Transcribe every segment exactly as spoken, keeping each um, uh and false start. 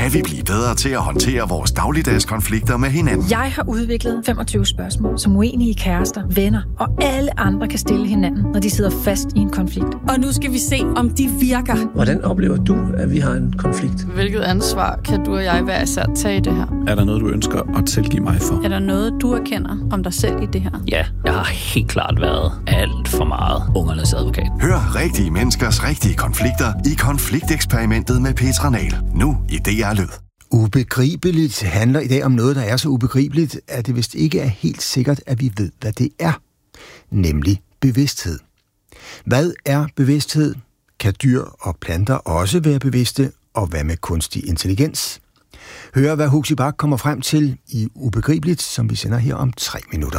kan vi blive bedre til at håndtere vores dagligdags konflikter med hinanden. Jeg har udviklet femogtyve spørgsmål, som uenige kærester, venner og alle andre kan stille hinanden, når de sidder fast i en konflikt. Og nu skal vi se, om de virker. Hvordan oplever du, at vi har en konflikt? Hvilket ansvar kan du og jeg hver især tage i det her? Er der noget, du ønsker at tilgive mig for? Er der noget, du erkender om dig selv i det her? Ja, jeg har helt klart været alt for meget ungernes advokat. Hør rigtige menneskers rigtige konflikter i Konflikteksperimentet med Petra Nahl. Nu i D R Lyd. Ubegribeligt handler i dag om noget, der er så ubegribeligt, at det vist ikke er helt sikkert, at vi ved, hvad det er. Nemlig bevidsthed. Hvad er bevidsthed? Kan dyr og planter også være bevidste? Og hvad med kunstig intelligens? Hør, hvad Huxi Bach kommer frem til i Ubegribeligt, som vi sender her om tre minutter.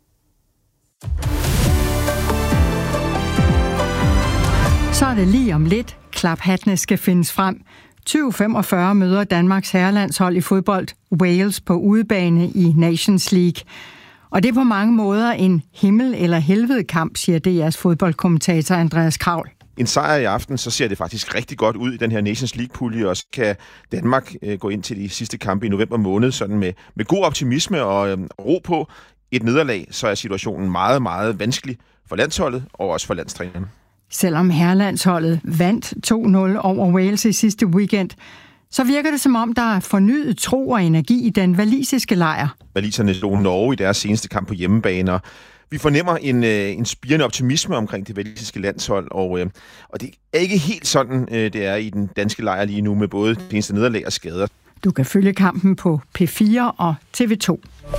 Så er det lige om lidt. Klaphattene skal findes frem. tyve femogfyrre møder Danmarks herrelandshold i fodbold Wales på udebane i Nations League. Og det er på mange måder en himmel- eller helvede-kamp, siger D R's fodboldkommentator Andreas Kravl. En sejr i aften, så ser det faktisk rigtig godt ud i den her Nations League-pulje, og så kan Danmark øh, gå ind til de sidste kampe i november måned sådan med, med god optimisme og øh, ro på. Et nederlag, så er situationen meget, meget vanskelig for landsholdet og også for landstræneren. Selvom herrelandsholdet vandt to nul over Wales i sidste weekend, så virker det som om, der er fornyet tro og energi i den walisiske lejr. Waliserne slog Norge i deres seneste kamp på hjemmebane, vi fornemmer en, en spirende optimisme omkring det walisiske landshold, og, og det er ikke helt sådan, det er i den danske lejr lige nu med både det eneste nederlag og skader. Du kan følge kampen på P fire og T V to.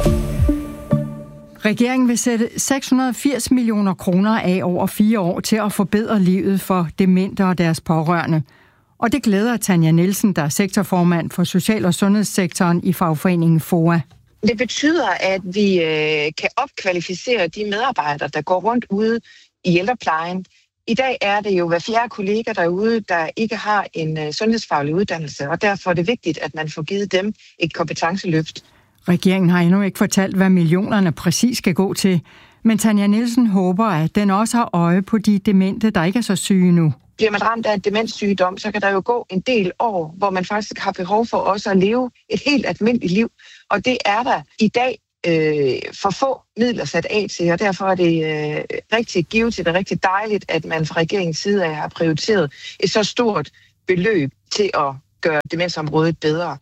Regeringen vil sætte seks hundrede og firs millioner kroner af over fire år til at forbedre livet for demente og deres pårørende. Og det glæder Tanja Nielsen, der er sektorformand for social- og sundhedssektoren i fagforeningen F O A. Det betyder, at vi øh, kan opkvalificere de medarbejdere, der går rundt ude i ældreplejen. I dag er det jo hver fjerde kollega derude, der ikke har en øh, sundhedsfaglig uddannelse, og derfor er det vigtigt, at man får givet dem et kompetenceløft. Regeringen har endnu ikke fortalt, hvad millionerne præcis skal gå til, men Tanja Nielsen håber, at den også har øje på de demente, der ikke er så syge nu. Bliver man ramt af en demenssygdom, så kan der jo gå en del år, hvor man faktisk har behov for også at leve et helt almindeligt liv. Og det er der i dag øh, for få midler sat af til, og derfor er det øh, rigtig givetigt og rigtig dejligt, at man fra regeringens side af har prioriteret et så stort beløb til at gøre demensområdet bedre.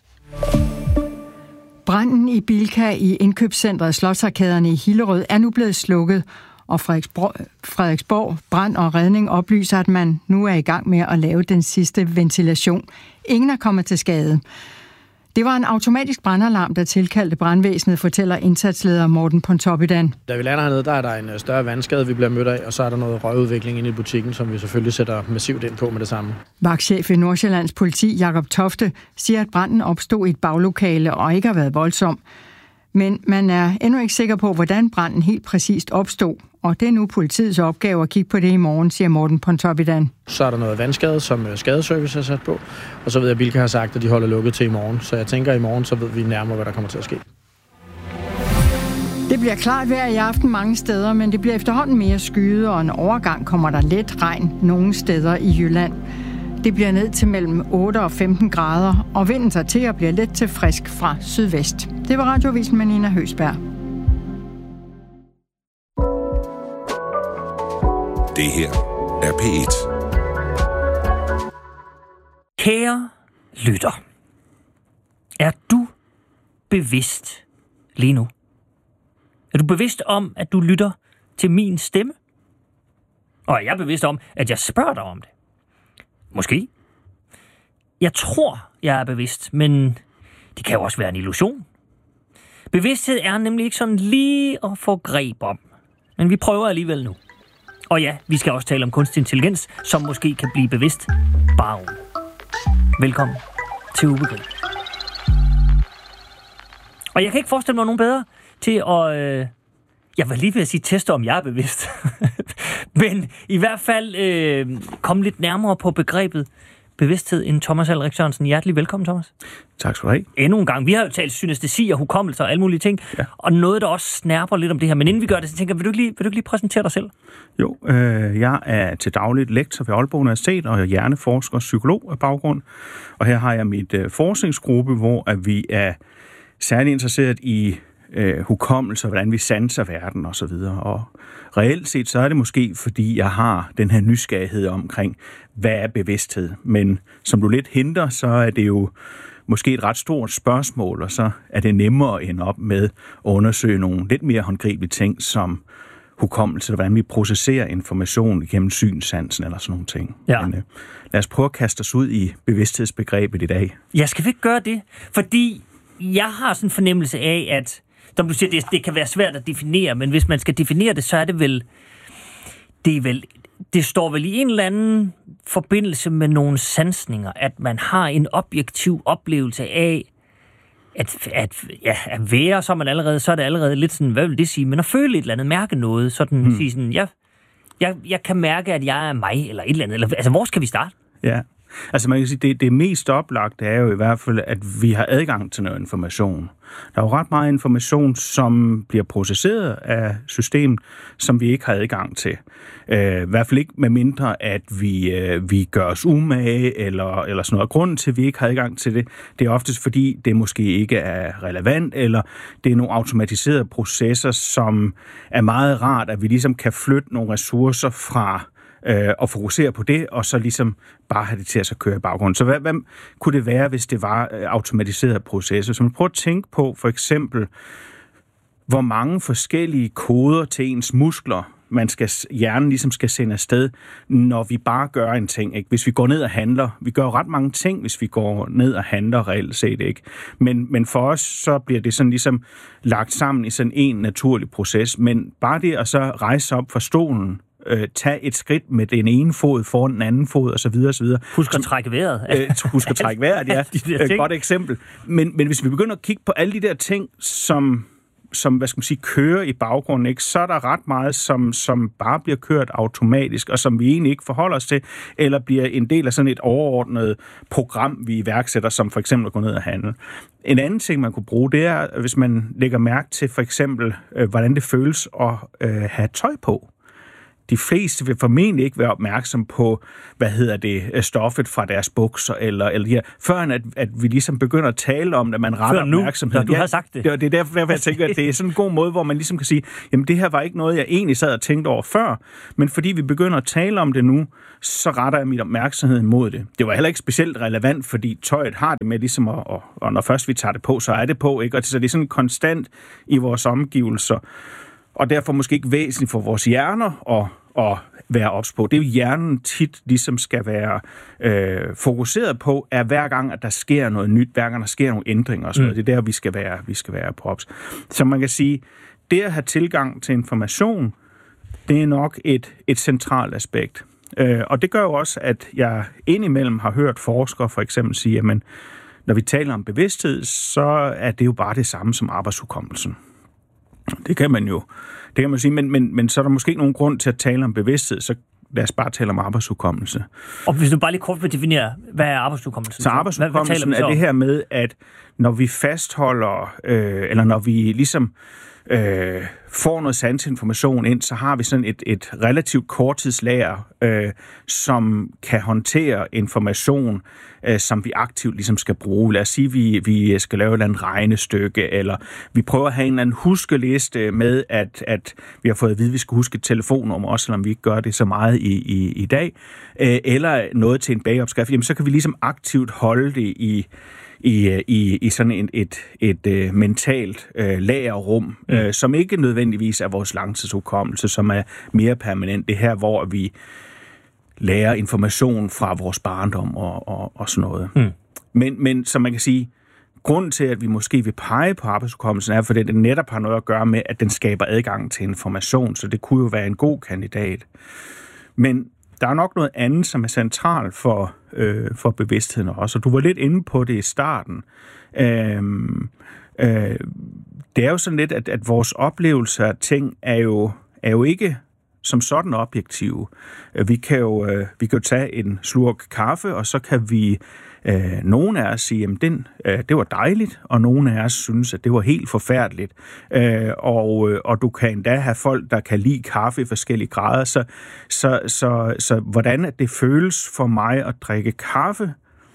Branden i Bilka i indkøbscentret Slotsarkaderne i Hillerød er nu blevet slukket, og Frederiksborg, Frederiksborg Brand og Redning oplyser, at man nu er i gang med at lave den sidste ventilation. Ingen er kommet til skade. Det var en automatisk brandalarm, der tilkaldte brandvæsenet, fortæller indsatsleder Morten Pontoppidan. Da vi lander hernede, der er der en større vandskade, vi bliver mødt af, og så er der noget røgudvikling inde i butikken, som vi selvfølgelig sætter massivt ind på med det samme. Vagtchef i Nordsjællands politi, Jakob Tofte, siger, at branden opstod i et baglokale og ikke har været voldsom. Men man er endnu ikke sikker på, hvordan branden helt præcist opstod, og det er nu politiets opgave at kigge på det i morgen, siger Morten Pontoppidan. Så er der noget vandskade, som skadeservice er sat på, og så ved jeg, at Bilka har sagt, at de holder lukket til i morgen. Så jeg tænker, at i morgen, så ved vi nærmere, hvad der kommer til at ske. Det bliver klart vejr i aften mange steder, men det bliver efterhånden mere skyet, og en overgang kommer der let regn nogle steder i Jylland. Det bliver ned til mellem otte og femten grader, og vinden tager til at blive let til frisk fra sydvest. Det var Radioavisen med Nina Høsberg. Det her er P et. Kære lytter, er du bevidst lige nu? Er du bevidst om, at du lytter til min stemme? Og er jeg bevidst om, at jeg spørger dig om det? Måske. Jeg tror, jeg er bevidst, men det kan jo også være en illusion. Bevidsthed er nemlig ikke sådan lige at få greb om. Men vi prøver alligevel nu. Og ja, vi skal også tale om kunstig intelligens, som måske kan blive bevidst. Bare om. Velkommen til Ubegribeligt. Og jeg kan ikke forestille mig nogen bedre til at... Øh, jeg var lige ved at sige teste, om jeg er bevidst. Men i hvert fald øh, komme lidt nærmere på begrebet bevidsthed end Thomas Alrik Sørensen. Hjertelig velkommen, Thomas. Tak skal du have. Endnu en gang. Vi har jo talt synestesi og hukommelse og alle mulige ting, ja. Og noget, der også snærper lidt om det her. Men inden vi gør det, så tænker jeg, vil du ikke lige, vil du ikke lige præsentere dig selv? Jo, øh, jeg er til dagligt lektor ved Aalborg Universitet og hjerneforsker og psykolog af baggrund. Og her har jeg mit øh, forskningsgruppe, hvor at vi er særlig interesseret i øh, hukommelse og hvordan vi sanser verden og så videre. Og reelt set, så er det måske, fordi jeg har den her nysgerrighed omkring, hvad er bevidsthed? Men som du lidt hinter, så er det jo måske et ret stort spørgsmål, og så er det nemmere at ende op med at undersøge nogle lidt mere håndgribelige ting, som hukommelse, og hvordan vi processerer information gennem synssansen eller sådan nogle ting. Ja. Men, øh, lad os prøve at kaste os ud i bevidsthedsbegrebet i dag. Ja, skal vi ikke gøre det? Fordi jeg har sådan en fornemmelse af, at som du siger, det, det kan være svært at definere, men hvis man skal definere det, så er det vel, det er vel, det står vel i en eller anden forbindelse med nogle sansninger, at man har en objektiv oplevelse af, at, at, ja, at være, så er man allerede, så er det allerede lidt sådan, hvad vil det sige, men at føle et eller andet, mærke noget, sådan, hmm. sige sådan, ja, jeg, jeg kan mærke, at jeg er mig, eller et eller andet, eller, altså hvor skal vi starte? Ja. Altså man kan sige, det, det mest oplagte er jo i hvert fald, at vi har adgang til noget information. Der er jo ret meget information, som bliver processeret af systemet, som vi ikke har adgang til. Uh, I hvert fald ikke med mindre, at vi, uh, vi gør os umage, eller, eller sådan noget. Grunden til, at vi ikke har adgang til det, det er oftest fordi, det måske ikke er relevant, eller det er nogle automatiserede processer, som er meget rart, at vi ligesom kan flytte nogle ressourcer fra og fokusere på det, og så ligesom bare have det til at så køre i baggrunden. Så hvad, hvad kunne det være, hvis det var automatiserede processer? Så man prøver at tænke på, for eksempel, hvor mange forskellige koder til ens muskler, man skal, hjernen ligesom skal sende afsted, når vi bare gør en ting. Ikke? Hvis vi går ned og handler, vi gør ret mange ting, hvis vi går ned og handler reelt set, ikke? Men, men for os, så bliver det sådan ligesom lagt sammen i sådan en naturlig proces. Men bare det at så rejse op fra stolen, Øh, tage et skridt med den ene fod foran den anden fod, og så videre, og så videre. Husk at trække vejret. Øh, husk at trække vejret, ja. Et godt eksempel. Men, men hvis vi begynder at kigge på alle de der ting, som, som hvad skal man sige, kører i baggrunden, ikke, så er der ret meget, som, som bare bliver kørt automatisk, og som vi egentlig ikke forholder os til, eller bliver en del af sådan et overordnet program, vi iværksætter, som for eksempel at gå ned og handle. En anden ting, man kunne bruge, det er, hvis man lægger mærke til for eksempel, øh, hvordan det føles at øh, have tøj på. De fleste vil formentlig ikke være opmærksom på, hvad hedder det, stoffet fra deres bukser, eller, eller de her, før at, at vi ligesom begynder at tale om, at man retter opmærksomhed. Før nu, du har sagt det. Det, det er derfor, derfor, jeg tænker, at det er sådan en god måde, hvor man ligesom kan sige, jamen det her var ikke noget, jeg egentlig sad og tænkte over før, men fordi vi begynder at tale om det nu, så retter jeg mit opmærksomhed imod det. Det var heller ikke specielt relevant, fordi tøjet har det med ligesom, at, og, og når først vi tager det på, så er det på, ikke? Og så det er sådan konstant i vores omgivelser. Og derfor måske ikke væsentligt for vores hjerner at, at være ops på. Det er jo hjernen tit ligesom skal være øh, fokuseret på, er hver gang, at der sker noget nyt, hver gang der sker nogle ændringer og sådan noget. Mm. Det er der, vi skal være, vi skal være på ops. Så man kan sige, det at have tilgang til information, det er nok et, et centralt aspekt. Øh, og det gør jo også, at jeg indimellem har hørt forskere for eksempel sige, at når vi taler om bevidsthed, så er det jo bare det samme som arbejdshukommelsen. Det kan man jo, det kan man sige, men, men, men så er der måske ikke nogen grund til at tale om bevidsthed, så lad os bare tale om arbejdshukommelse. Og hvis du bare lige kort vil definere, hvad er arbejdshukommelsen? Så arbejdshukommelsen er det her med, at når vi fastholder, øh, eller når vi ligesom øh, får noget sansinformation ind, så har vi sådan et, et relativt korttidslager, øh, som kan håndtere information, øh, som vi aktivt ligesom skal bruge. Lad os sige, at vi, vi skal lave et eller andet regnestykke, eller vi prøver at have en eller anden huskeliste med, at, at vi har fået at vide, at vi skal huske et telefonnummer, også selvom vi ikke gør det så meget i, i, i dag, øh, eller noget til en bagopskrift, jamen så kan vi ligesom aktivt holde det i I, i, i sådan et, et, et, et mentalt øh, lagerrum, mm. øh, som ikke nødvendigvis er vores langtidshukommelse, som er mere permanent. Det her, hvor vi lærer information fra vores barndom og, og, og sådan noget. Mm. Men, men som man kan sige, grunden til, at vi måske vil pege på arbejdshukommelsen, er, fordi det netop har noget at gøre med, at den skaber adgang til information, så det kunne jo være en god kandidat. Men der er nok noget andet, som er centralt for, øh, for bevidstheden også, og du var lidt inde på det i starten. Øh, øh, det er jo sådan lidt, at, at vores oplevelse af ting er jo, er jo ikke som sådan objektive. Vi kan jo, øh, vi kan jo tage en slurk kaffe, og så kan vi, øh, nogen af os sige, at den, øh, det var dejligt, og nogen af os synes, at det var helt forfærdeligt. Øh, og, øh, og du kan endda have folk, der kan lide kaffe i forskellige grader. Så, så, så, så hvordan at det føles for mig at drikke kaffe,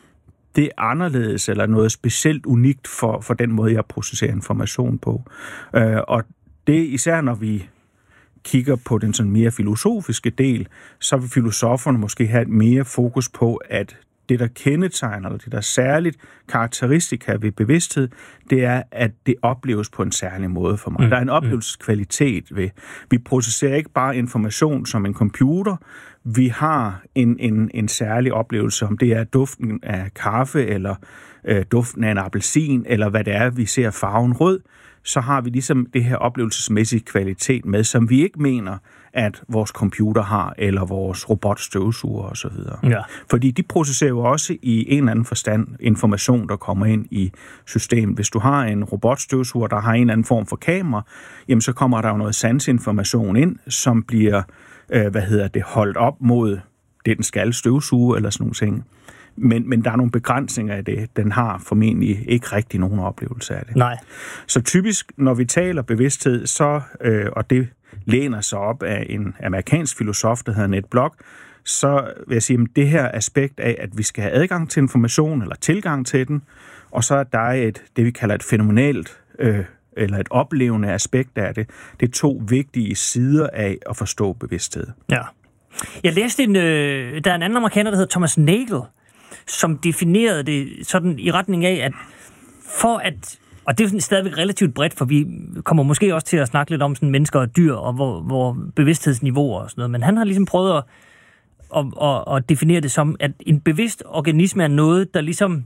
det er anderledes, eller noget specielt unikt for, for den måde, jeg processerer information på. Øh, og det især, når vi kigger på den sådan mere filosofiske del, så vil filosoferne måske have mere fokus på, at det, der kendetegner, eller det, der er særligt karakteristika ved bevidsthed, det er, at det opleves på en særlig måde for mig. Mm. Der er en oplevelseskvalitet ved. Vi processerer ikke bare information som en computer. Vi har en, en, en særlig oplevelse, om det er duften af kaffe, eller øh, duften af en appelsin, eller hvad det er, vi ser farven rød, så har vi ligesom det her oplevelsesmæssige kvalitet med, som vi ikke mener, at vores computer har, eller vores robotstøvsuger osv. Ja. Fordi de processerer jo også i en eller anden forstand information, der kommer ind i systemet. Hvis du har en robotstøvsuger, der har en eller anden form for kamera, jamen så kommer der jo noget sansinformation ind, som bliver, øh, hvad hedder det, holdt op mod det, den skal støvsuge, eller sådan nogle ting. Men, men der er nogle begrænsninger af det. Den har formentlig ikke rigtig nogen oplevelse af det. Nej. Så typisk, når vi taler bevidsthed, så, øh, og det læner sig op af en amerikansk filosof, der hedder Ned Block, så vil jeg sige, at det her aspekt af, at vi skal have adgang til information, eller tilgang til den, og så er der et, det vi kalder et fænomenalt, øh, eller et oplevende aspekt af det. Det er to vigtige sider af at forstå bevidsthed. Ja. Jeg læste en, øh, der er en anden amerikaner, der hedder Thomas Nagel, som definerede det sådan i retning af, at for at, og det er stadigvæk relativt bredt, for vi kommer måske også til at snakke lidt om sådan mennesker og dyr, og hvor, hvor bevidsthedsniveauer og sådan noget, men han har ligesom prøvet at, at, at, at definere det som, at en bevidst organisme er noget, der ligesom,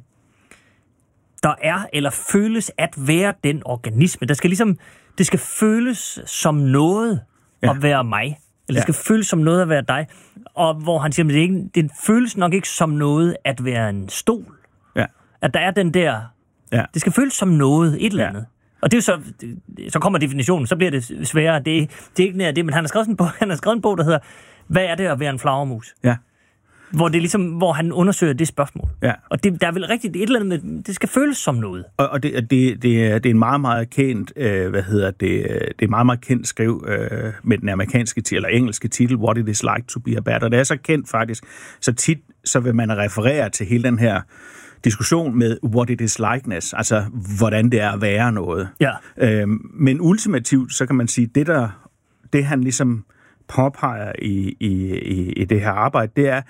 der er eller føles at være den organisme. Der skal ligesom, det skal føles som noget ja. At være mig. Eller det skal ja. Føles som noget at være dig. Og hvor han siger, at det, ikke, det føles nok ikke som noget at være en stol. Ja. At der er den der... Ja. Det skal føles som noget, et eller andet. Ja. Og det er så... Så kommer definitionen, så bliver det sværere. Det, det er ikke nær det, men han har skrevet en bog, han har skrevet en bog, der hedder, hvad er det at være en flagermus? Ja. Hvor det er ligesom, hvor han undersøger det spørgsmål. Ja. Og det, der er vel rigtigt et eller andet med, det skal føles som noget. Og, og det, det, det, er, det er en meget, meget kendt, øh, hvad hedder det, det er en meget, meget kendt skriv øh, med den amerikanske eller engelske titel, What It Is Like to Be a Bat. Og det er så kendt faktisk, så tit så vil man referere til hele den her diskussion med what it is likeness, altså hvordan det er at være noget. Ja. Øh, men ultimativt, så kan man sige, det der, det han ligesom påpeger i, i, i, i det her arbejde, det er,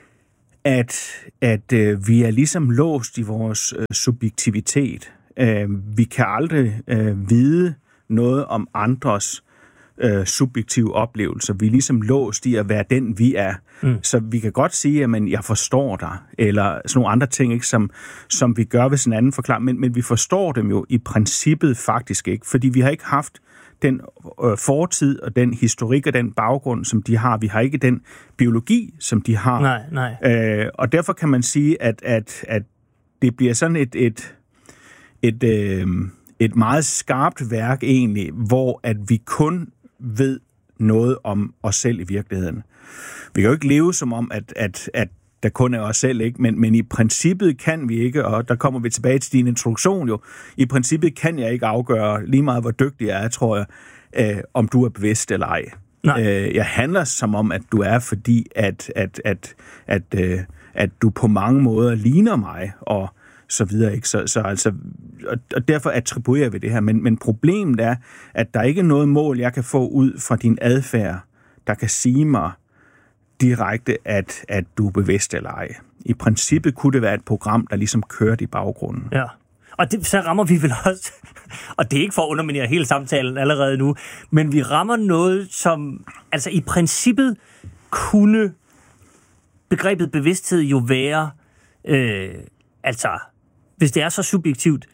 at, at øh, vi er ligesom låst i vores øh, subjektivitet. Øh, vi kan aldrig øh, vide noget om andres øh, subjektive oplevelser. Vi er ligesom låst i at være den, vi er. Mm. Så vi kan godt sige, at jeg forstår dig, eller sådan nogle andre ting, ikke, som, som vi gør ved sådan en anden forklaring, men, men vi forstår dem jo i princippet faktisk ikke, fordi vi har ikke haft den øh, fortid og den historik og den baggrund, som de har. Vi har ikke den biologi, som de har. Nej, nej. Øh, og derfor kan man sige, at, at, at det bliver sådan et, et, et, øh, et meget skarpt værk egentlig, hvor at vi kun ved noget om os selv i virkeligheden. Vi kan jo ikke leve som om, at, at, at der kun er os selv, ikke? Men, men i princippet kan vi ikke, og der kommer vi tilbage til din introduktion jo, i princippet kan jeg ikke afgøre lige meget, hvor dygtig jeg er, tror jeg, øh, om du er bevidst eller ej. Øh, jeg handler som om, at du er, fordi at, at, at, at, øh, at du på mange måder ligner mig, og så videre, ikke? Så, så altså, og, og derfor attribuerer vi det her. Men, men problemet er, at der ikke er noget mål, jeg kan få ud fra din adfærd, der kan sige mig direkte, at, at du er bevidst eller ej. I princippet kunne det være et program, der ligesom kørte i baggrunden. Ja, og det, så rammer vi vel også, og det er ikke for at underminere hele samtalen allerede nu, men vi rammer noget, som altså i princippet kunne begrebet bevidsthed jo være, øh, altså hvis det er så subjektivt,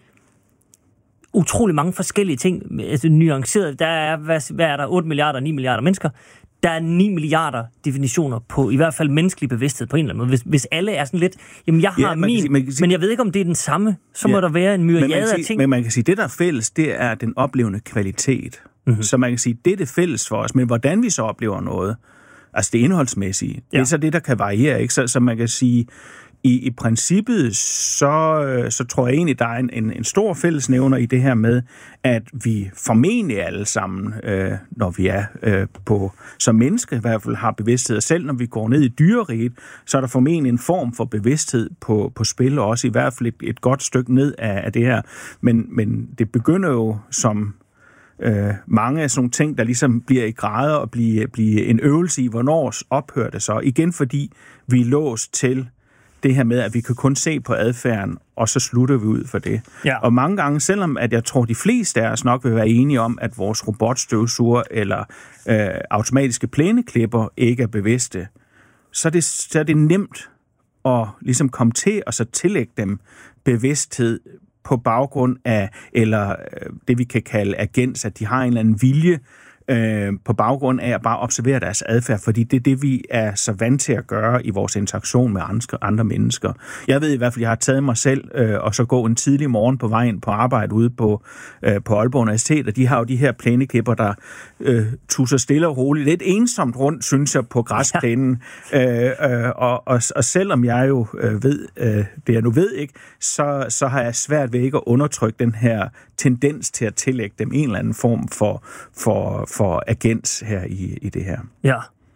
utrolig mange forskellige ting, altså nuanceret. Der er, hvad, hvad er der, otte milliarder, ni milliarder mennesker. Der er ni milliarder definitioner på i hvert fald menneskelig bevidsthed på en eller anden måde. Hvis, hvis alle er sådan lidt, jamen jeg har ja, min, sige, sige, men jeg ved ikke, om det er den samme, så ja, må der være en myriade af ting. Men man kan sige, det der er fælles, det er den oplevende kvalitet. Mm-hmm. Så man kan sige, det er det fælles for os, men hvordan vi så oplever noget, altså det indholdsmæssige, ja. Det er så det, der kan variere, ikke? Så, så man kan sige, i, i princippet, så, så tror jeg egentlig, der er en, en, en stor fællesnævner i det her med, at vi formentlig alle sammen, øh, når vi er øh, på, som menneske i hvert fald har bevidsthed, og selv når vi går ned i dyreriget, så er der formentlig en form for bevidsthed på, på spil, og også i hvert fald et, et godt stykke ned af, af det her. Men, men det begynder jo som øh, mange af sådan nogle ting, der ligesom bliver i grader og bliver, bliver en øvelse i, hvornår ophører det så. Igen fordi vi er låst til det her med, at vi kan kun se på adfærden, og så slutter vi ud for det. Ja. Og mange gange, selvom at jeg tror, de fleste af os nok vil være enige om, at vores robotstøvsuger eller øh, automatiske plæneklipper ikke er bevidste, så er det, så er det nemt at ligesom komme til og så tillægge dem bevidsthed på baggrund af, eller øh, det vi kan kalde agens, at de har en eller anden vilje, Øh, på baggrund af at bare observere deres adfærd, fordi det er det, vi er så vant til at gøre i vores interaktion med andre, andre mennesker. Jeg ved i hvert fald, jeg har taget mig selv øh, og så gå en tidlig morgen på vejen på arbejde ude på, øh, på Aalborg Universitet, og de har jo de her plæneklipper, der øh, tusser stille og roligt. Lidt ensomt rundt, synes jeg, på græsplænen. Ja. Øh, øh, og, og, og selvom jeg jo øh, ved, øh, det jeg nu ved ikke, så, så har jeg svært ved ikke at undertrykke den her tendens til at tillægge dem en eller anden form for, for, for agens her i, i det her. Ja.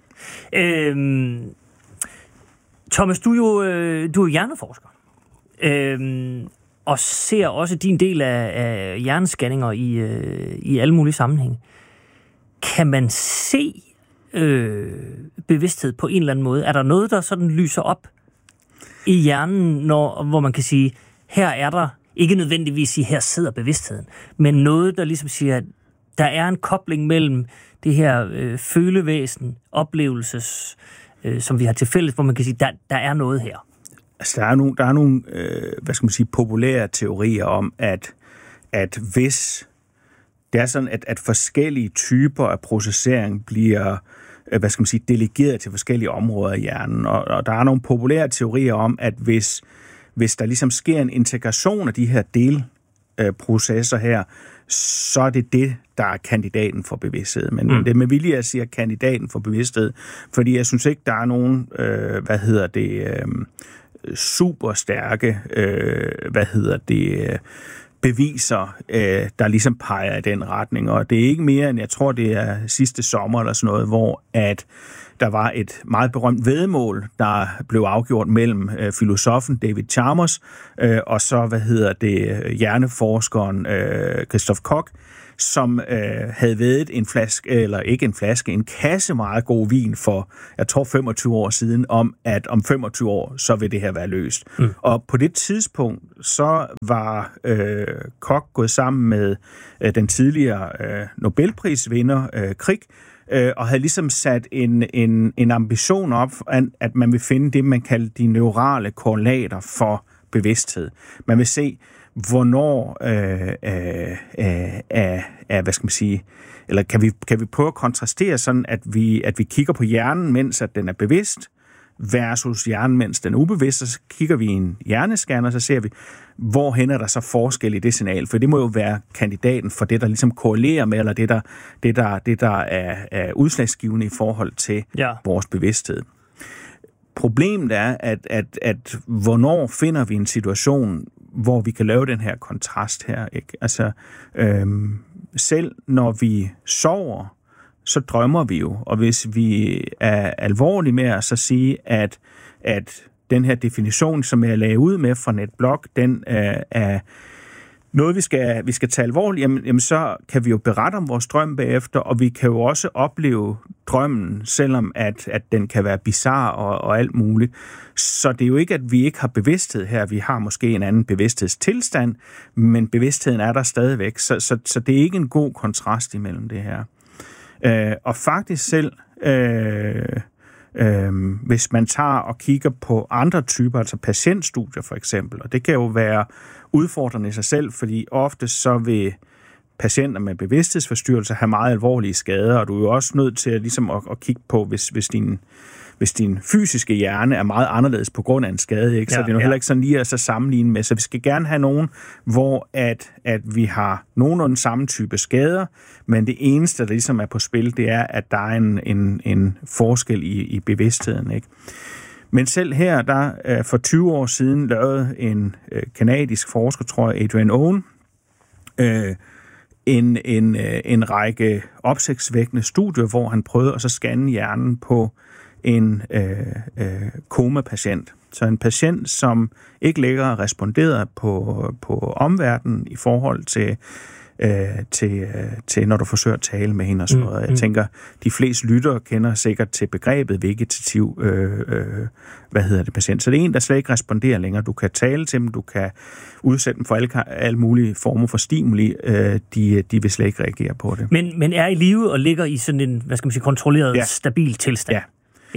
Øhm, Thomas, du er jo, du er hjerneforsker, øhm, og ser også din del af, af hjernescanninger i, øh, i alle mulige sammenhænge. Kan man se øh, bevidsthed på en eller anden måde? Er der noget, der sådan lyser op i hjernen, når, hvor man kan sige, her er der, ikke nødvendigvis sige, her sidder bevidstheden, men noget, der ligesom siger, at der er en kobling mellem det her øh, følevæsen, oplevelses, øh, som vi har til fælles, hvor man kan sige, der, der er noget her. Altså, der er nogle, der er nogle øh, hvad skal man sige, populære teorier om, at, at hvis det er sådan, at, at forskellige typer af processering bliver øh, hvad skal man sige, delegeret til forskellige områder i hjernen, og, og der er nogle populære teorier om, at hvis, hvis der ligesom sker en integration af de her delprocesser her, så er det det, der er kandidaten for bevidsthed. Men mm. det er med vilje, jeg siger kandidaten for bevidsthed, fordi jeg synes ikke, der er nogen, øh, hvad hedder det, øh, super stærke, øh, hvad hedder det, øh, beviser, øh, der ligesom peger i den retning. Og det er ikke mere end, jeg tror, det er sidste sommer eller sådan noget, hvor at der var et meget berømt væddemål, der blev afgjort mellem øh, filosofen David Chalmers øh, og så, hvad hedder det, hjerneforskeren øh, Christoph Koch, som øh, havde væddet en flaske, eller ikke en flaske, en kasse meget god vin for, jeg tror, femogtyve år siden, om at om femogtyve år, så vil det her være løst. Mm. Og på det tidspunkt, så var øh, Koch gået sammen med øh, den tidligere øh, Nobelprisvinder øh, Krieg, øh, og havde ligesom sat en, en, en ambition op, at, at man vil finde det, man kalder de neurale korrelater for bevidsthed. Man vil se, hvornår øh, øh, øh, øh, hvad skal man sige, eller kan vi, kan vi prøve at kontrastere sådan, at vi, at vi kigger på hjernen, mens at den er bevidst, versus hjernen, mens den er ubevidst, og så kigger vi i en hjernescanner, så ser vi, hvorhen er der så forskel i det signal, for det må jo være kandidaten for det, der ligesom korrelerer med, eller det, der, det, der, det, der er, er udslagsgivende i forhold til ja. vores bevidsthed. Problemet er, at, at, at hvornår finder vi en situation, hvor vi kan lave den her kontrast her, ikke? Altså, øhm, selv når vi sover, så drømmer vi jo, og hvis vi er alvorlige med at så sige, at, at den her definition, som jeg lagde ud med fra NetBlok, den øh, er noget, vi skal, vi skal tage alvorligt, jamen, jamen så kan vi jo berette om vores drøm bagefter, og vi kan jo også opleve drømmen, selvom at, at den kan være bizarre og, og alt muligt. Så det er jo ikke, at vi ikke har bevidsthed her. Vi har måske en anden bevidsthedstilstand, men bevidstheden er der stadigvæk. Så, så, så det er ikke en god kontrast imellem det her. Øh, og faktisk selv, øh, øh, hvis man tager og kigger på andre typer, altså patientstudier for eksempel, og det kan jo være udfordrende i sig selv, fordi ofte så vil patienter med bevidsthedsforstyrrelser have meget alvorlige skader, og du er jo også nødt til at, ligesom at, at kigge på, hvis, hvis din hvis din fysiske hjerne er meget anderledes på grund af en skade, ikke? Så ja, det er jo ja. heller ikke sådan lige at så sammenligne med. Så vi skal gerne have nogen, hvor at, at vi har nogenlunde samme type skader, men det eneste, der ligesom er på spil, det er, at der er en, en, en forskel i, i bevidstheden, ikke? Men selv her, der for tyve år siden lavede en øh, kanadisk forsker, tror jeg, Adrian Owen, øh, en, en, øh, en række opsigtsvækkende studier, hvor han prøvede at så scanne hjernen på en øh, øh, koma-patient. Så en patient, som ikke længere responderede på, på omverdenen i forhold til, øh, til, øh, til, når du forsøger at tale med hende og sådan noget. Mm, Jeg tænker, de fleste lyttere kender sikkert til begrebet vegetativ øh, øh, hvad hedder det, patient. Så det er en, der slet ikke responderer længere. Du kan tale til dem, du kan udsætte dem for alle, alle mulige former for stimuli. Øh, de, de vil slet ikke reagere på det. Men, men er i live og ligger i sådan en, hvad skal man sige, kontrolleret, ja. stabil tilstand? Ja. Ja.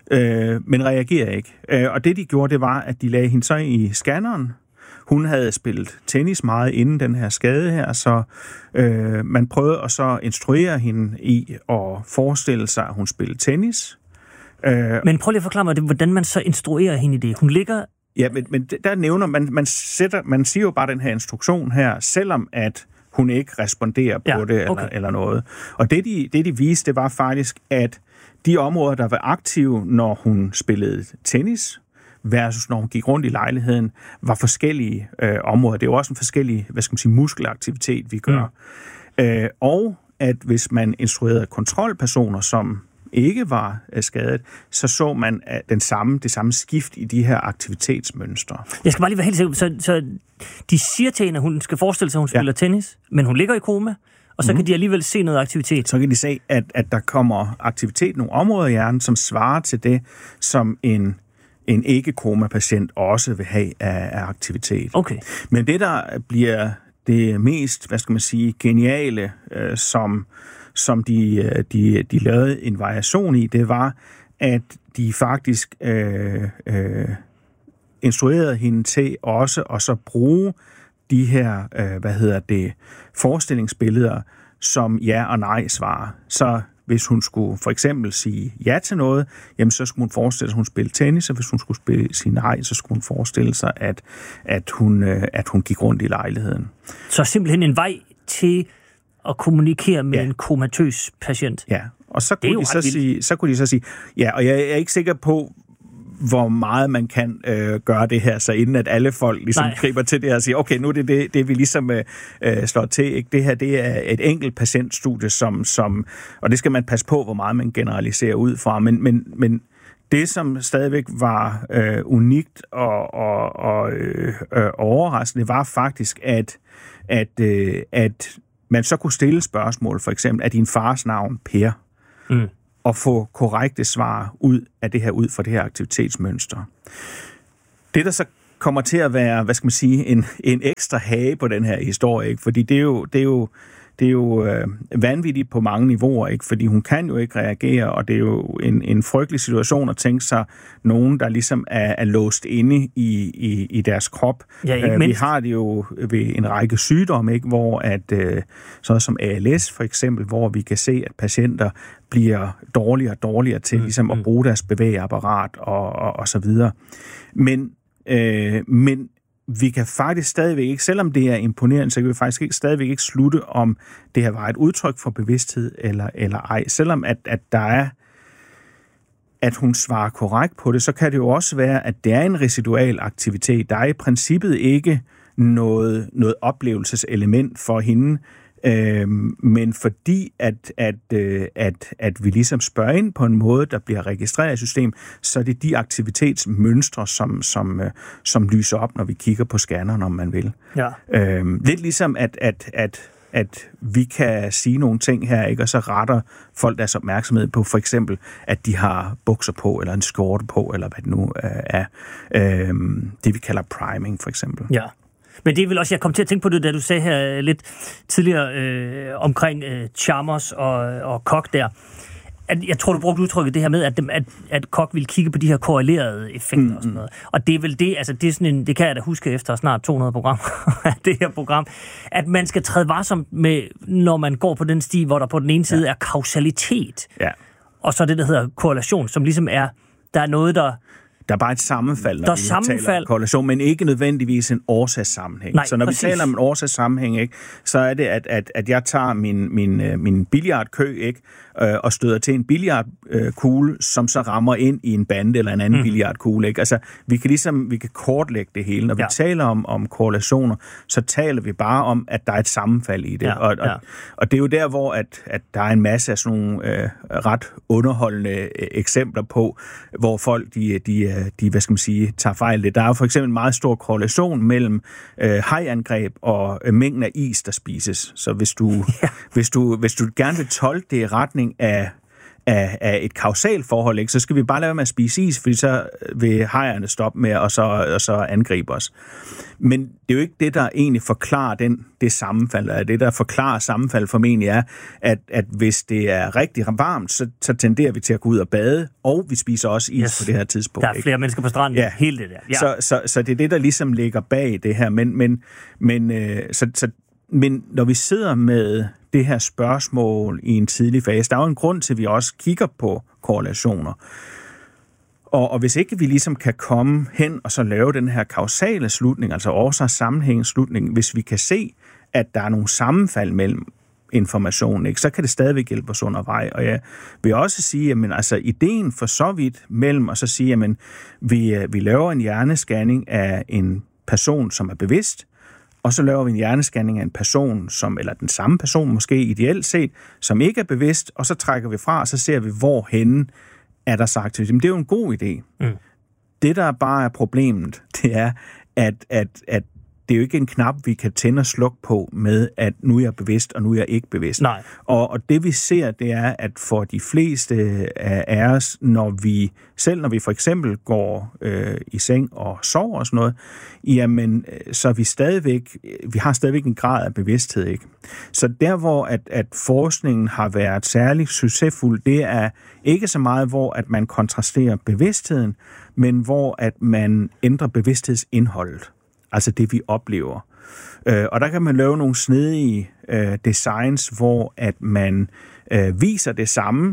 Øh, men reagerer ikke. Øh, og det, de gjorde, det var, at de lagde hende så i scanneren. Hun havde spillet tennis meget inden den her skade her, så øh, man prøvede at så instruere hende i at forestille sig, at hun spillede tennis. Øh, men prøv lige at forklare mig, hvordan man så instruerer hende i det. Hun ligger... Ja, men, men der nævner man, man, sætter, man siger jo bare den her instruktion her, selvom at hun ikke responderer på ja, det okay. eller, eller noget. Og det de, det, de viste, det var faktisk, at de områder, der var aktive, når hun spillede tennis, versus når hun gik rundt i lejligheden, var forskellige øh, områder. Det er jo også en forskellig, hvad skal man sige, muskelaktivitet, vi gør. Mm. Øh, og at hvis man instruerede kontrolpersoner, som ikke var øh, skadet, så så man øh, den samme, det samme skift i de her aktivitetsmønstre. Jeg skal bare lige være helt sikker. Så, så de siger til hende, at hun skal forestille sig, at hun spiller ja. tennis, men hun ligger i koma, og så mm. kan de alligevel se noget aktivitet. Så kan de se, at, at der kommer aktivitet, nogle områder i hjernen, som svarer til det, som en, en ikke-koma-patient også vil have af, af aktivitet. Okay. Men det, der bliver det mest, hvad skal man sige, geniale, øh, som, som de, de, de lavede en variation i, det var, at de faktisk øh, øh, instruerede hende til også at så bruge de her, øh, hvad hedder det, forestillingsbilleder, som ja og nej svarer. Så hvis hun skulle for eksempel sige ja til noget, jamen så skulle hun forestille sig, at hun spillede tennis, og hvis hun skulle spille, sige nej, så skulle hun forestille sig, at, at, hun, øh, at hun gik rundt i lejligheden. Så simpelthen en vej til at kommunikere med ja. en komatøs patient. Ja, og så kunne, de så, sige, så kunne de så sige, ja, og jeg er ikke sikker på, hvor meget man kan øh, gøre det her, så inden at alle folk ligesom Nej. griber til det her og siger, okay, nu er det det, det vi ligesom øh, slår til. Ikke? Det her, det er et enkelt patientstudie, som, som, og det skal man passe på, hvor meget man generaliserer ud fra, men, men, men det, som stadigvæk var øh, unikt og, og, og øh, øh, overraskende, var faktisk, at, at, øh, at man så kunne stille spørgsmål, for eksempel, er din fars navn Per? Mm. Og få korrekte svar ud af det her, ud fra det her aktivitetsmønster. Det, der så kommer til at være, hvad skal man sige, en, en ekstra hage på den her historie, ikke? Fordi det er jo, det er jo, det er jo øh, vanvittigt på mange niveauer, ikke? Fordi hun kan jo ikke reagere, og det er jo en, en frygtelig situation at tænke sig nogen, der ligesom er, er låst inde i, i, i deres krop. Ja, øh, vi har det jo ved en række sygdomme, ikke? Hvor at, øh, sådan som A L S for eksempel, hvor vi kan se, at patienter bliver dårligere og dårligere til mm, ligesom, at bruge deres bevægeapparat og, og, og så videre. Men, øh, men vi kan faktisk stadigvæk ikke, selvom det er imponerende, så kan vi faktisk ikke, stadigvæk ikke slutte, om det her var et udtryk for bevidsthed eller, eller ej. Selvom at, at der er, at hun svarer korrekt på det, så kan det jo også være, at det er en residual aktivitet. Der er i princippet ikke noget, noget oplevelseselement for hende, Øhm, men fordi at, at, øh, at, at vi ligesom spørger ind på en måde, der bliver registreret i systemet, så er det de aktivitetsmønstre, som, som, øh, som lyser op, når vi kigger på scanneren, om man vil. Ja. Øhm, lidt ligesom, at, at, at, at vi kan sige nogle ting her, ikke? Og så retter folk deres opmærksomhed på, for eksempel, at de har bukser på, eller en skjorte på, eller hvad det nu øh, er. Øhm, det vi kalder priming, for eksempel. Ja. Men det er vel også, jeg kom til at tænke på det, da du sagde her lidt tidligere øh, omkring øh, Chalmers og, og Koch der. at, jeg tror, du brugte udtrykket det her med, at, at, at Koch ville kigge på de her korrelerede effekter mm. og sådan noget. Og det er vel det, altså det er sådan en, det kan jeg da huske efter snart to hundrede programmer af det her program, at man skal træde varsomt med, når man går på den sti, hvor der på den ene side ja. er kausalitet, ja. og så det, der hedder korrelation, som ligesom er, der er noget, der... Der er bare et sammenfald, når der vi sammenfald. taler om korrelation, men ikke nødvendigvis en årsagssammenhæng. Nej, så når præcis. vi taler om en årsagssammenhæng, ikke, så er det, at, at, at jeg tager min, min, min billiardkø ikke, øh, og støder til en billiardkugle, som så rammer ind i en bande eller en anden mm. billiardkugle. Ikke? Altså, vi kan ligesom vi kan kortlægge det hele. Når vi ja. taler om, om korrelationer, så taler vi bare om, at der er et sammenfald i det. Ja, og, ja. og, og det er jo der, hvor at, at der er en masse af sådan nogle øh, ret underholdende øh, eksempler på, hvor folk de, de de, hvad skal man sige, tager fejl. Der er jo for eksempel en meget stor korrelation mellem øh, hajangreb og øh, mængden af is, der spises. Så hvis du, ja. hvis du, hvis du gerne vil tolke det i retning af, af, af et kausalt forhold, ikke, så skal vi bare lade med at spise is, fordi så vil hajerne stoppe med og så, og så angribe os. Men det er jo ikke det, der egentlig forklarer den, det sammenfald. Og det, der forklarer sammenfald formentlig er, at, at hvis det er rigtig varmt, så, så tenderer vi til at gå ud og bade, og vi spiser også is yes. på det her tidspunkt. Der er flere ikke? mennesker på stranden. Ja. Hele det der. Ja. Så, så, så det er det, der ligesom ligger bag det her. Men, men, men, øh, så, så, men når vi sidder med det her spørgsmål i en tidlig fase, der er jo en grund til, at vi også kigger på korrelationer. Og, og hvis ikke vi ligesom kan komme hen og så lave den her kausale slutning, altså årsags-sammenhængsslutning, hvis vi kan se, at der er nogle sammenfald mellem informationen, ikke, så kan det stadigvæk hjælpe os undervej. Og jeg vil også sige, at altså, ideen for så vidt mellem at så sige, at vi, vi laver en hjernescanning af en person, som er bevidst, og så laver vi en hjernescanning af en person, som, eller den samme person måske ideelt set, som ikke er bevidst, og så trækker vi fra, og så ser vi, hvorhenne er der sagt til. Men det er jo en god idé. Mm. Det, der bare er problemet, det er, at, at, at det er jo ikke en knap, vi kan tænde og slukke på med, at nu er jeg bevidst, og nu er jeg ikke bevidst. Nej. Og, og det vi ser, det er, at for de fleste af os, når vi, selv når vi for eksempel går øh, i seng og sover og sådan noget, jamen, så er vi stadigvæk, vi har stadigvæk en grad af bevidsthed, ikke? Så der, hvor at, at forskningen har været særlig succesfuld, det er ikke så meget, hvor at man kontrasterer bevidstheden, men hvor at man ændrer bevidsthedsindholdet. Altså det, vi oplever. Øh, og der kan man lave nogle snedige øh, designs, hvor at man øh, viser det samme.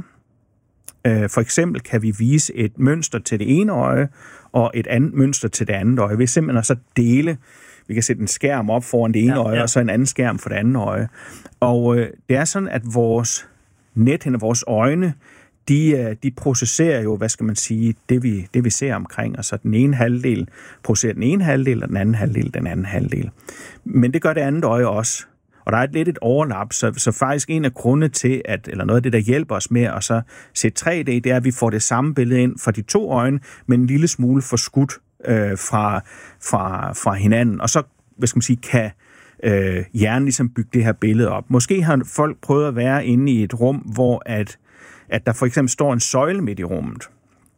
Øh, for eksempel kan vi vise et mønster til det ene øje, og et andet mønster til det andet øje. Vi kan simpelthen så dele, vi kan sætte en skærm op foran det ene ja, øje, ja. og så en anden skærm for det andet øje. Og øh, det er sådan, at vores nethinde, vores øjne, De, de processerer jo, hvad skal man sige, det vi, det vi ser omkring, og så den ene halvdel processerer den ene halvdel, og den anden halvdel den anden halvdel. Men det gør det andet øje også. Og der er et lidt et overlap, så, så faktisk en af grundene til, at, eller noget af det, der hjælper os med at så se tre D, det er, at vi får det samme billede ind fra de to øjne, men en lille smule forskudt øh, fra, fra, fra hinanden. Og så, hvad skal man sige, kan øh, hjernen ligesom bygge det her billede op. Måske har folk prøvet at være inde i et rum, hvor at at der for eksempel står en søjle midt i rummet.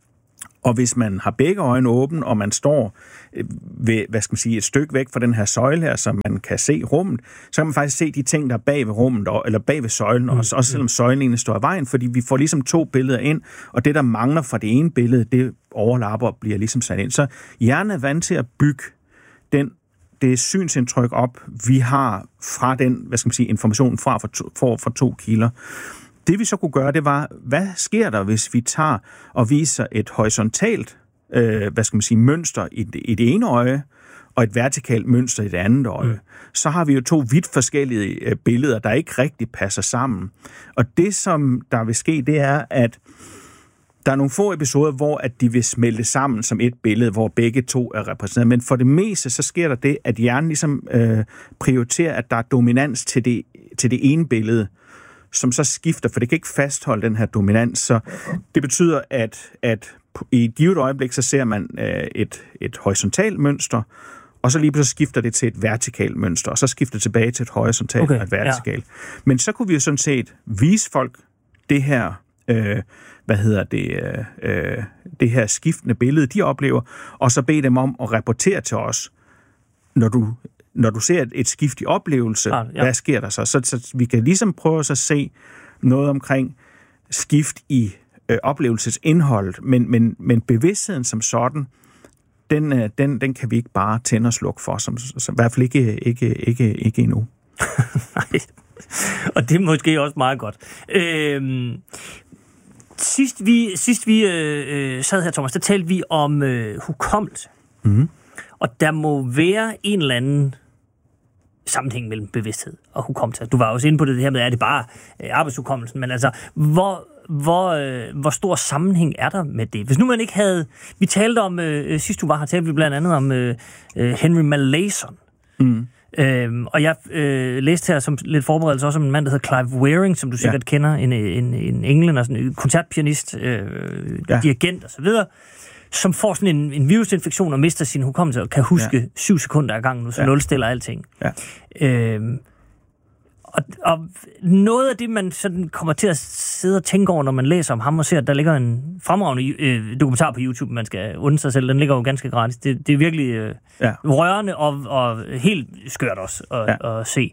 Og hvis man har begge øjne åbne, og man står ved, hvad skal man sige, et stykke væk fra den her søjle her, så man kan se rummet, så kan man faktisk se de ting, der er bag ved rummet, eller bag ved søjlen, mm. også, også selvom søjlen egentlig står i vejen, fordi vi får ligesom to billeder ind, og det, der mangler fra det ene billede, det overlapper og bliver ligesom sat ind. Så hjernen er vant til at bygge den, det synsindtryk op, vi har fra den, hvad skal man sige, informationen fra, fra, to, fra, fra to kilder. Det vi så kunne gøre, det var, hvad sker der, hvis vi tager og viser et horisontalt, øh, hvad skal man sige, mønster i det, i det ene øje, og et vertikalt mønster i det andet øje. Mm. Så har vi jo to vidt forskellige øh, billeder, der ikke rigtig passer sammen. Og det, som der vil ske, det er, at der er nogle få episoder, hvor at de vil smelte sammen som et billede, hvor begge to er repræsenteret. Men for det meste, så sker der det, at hjernen ligesom øh, prioriterer, at der er dominans til det, til det ene billede, som så skifter, for det kan ikke fastholde den her dominans. Så det betyder, at, at i et givet øjeblik, så ser man øh, et, et horisontalt mønster, og så lige pludselig skifter det til et vertikalt mønster, og så skifter det tilbage til et horisontalt okay, og et vertikalt. Ja. Men så kunne vi jo sådan set vise folk det her, øh, hvad hedder det, øh, det her skiftende billede, de oplever, og så bede dem om at rapportere til os, når du Når du ser et, et skift i oplevelse, ah, ja. Hvad sker der så? så? Så vi kan ligesom prøve at se noget omkring, skift i øh, oplevelsesindholdet, men, men, men bevidstheden som sådan, den, øh, den, den kan vi ikke bare tænde og slukke for, som, som, i hvert fald ikke, ikke, ikke, ikke endnu. Nej, og det er måske også meget godt. Øhm, sidst vi, sidst vi øh, sad her, Thomas, der talte vi om øh, hukommelse. Mm. Og der må være en eller anden sammenhæng mellem bevidsthed og hukommelse. Du var også inde på det, det her med, er det bare øh, arbejdshukommelsen, men altså, hvor, hvor, øh, hvor stor sammenhæng er der med det? Hvis nu man ikke havde... Vi talte om, øh, sidst du var her, talte vi blandt andet om øh, Henry Molaison. Mm. Øhm, og jeg øh, læste her som lidt forberedelse også om en mand, der hedder Clive Wearing, som du sikkert ja. kender, en, en, en englænder, sådan en koncertpianist, øh, ja. dirigent og så videre, som får sådan en, en virusinfektion og mister sin hukommelse og kan huske ja. syv sekunder ad gangen, så ja. nulstiller alting. Ja. Øhm, og, og noget af det, man sådan kommer til at sidde og tænke over, når man læser om ham og ser, at der ligger en fremragende øh, dokumentar på YouTube, man skal unde sig selv. Den ligger jo ganske gratis. Det, det er virkelig øh, ja. rørende og, og helt skørt også at, ja. at se.